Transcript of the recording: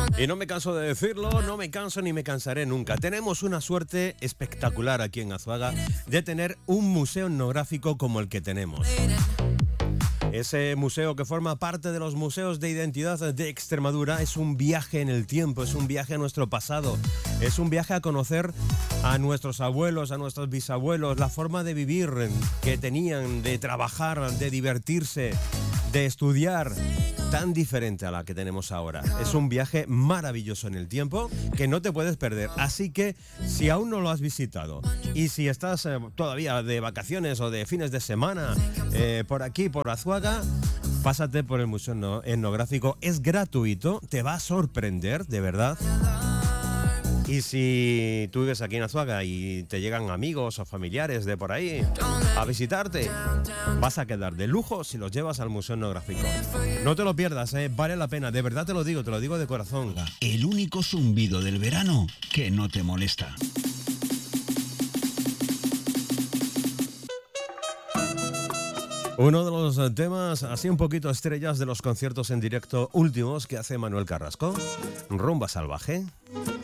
Y no me canso de decirlo, no me canso ni me cansaré nunca. Tenemos una suerte espectacular aquí en Azuaga de tener un museo etnográfico como el que tenemos. Ese museo que forma parte de los museos de identidad de Extremadura es un viaje en el tiempo, es un viaje a nuestro pasado, es un viaje a conocer a nuestros abuelos, a nuestros bisabuelos, la forma de vivir que tenían, de trabajar, de divertirse, de estudiar, tan diferente a la que tenemos ahora. Es un viaje maravilloso en el tiempo que no te puedes perder. Así que si aún no lo has visitado y si estás todavía de vacaciones o de fines de semana por aquí, por Azuaga, pásate por el Museo Etnográfico. Es gratuito, te va a sorprender, de verdad. Y si tú vives aquí en Azuaga y te llegan amigos o familiares de por ahí a visitarte, vas a quedar de lujo si los llevas al Museo Etnográfico. No te lo pierdas, vale la pena, de verdad te lo digo de corazón. El único zumbido del verano que no te molesta. Uno de los temas así un poquito estrellas de los conciertos en directo últimos que hace Manuel Carrasco, Rumba Salvaje.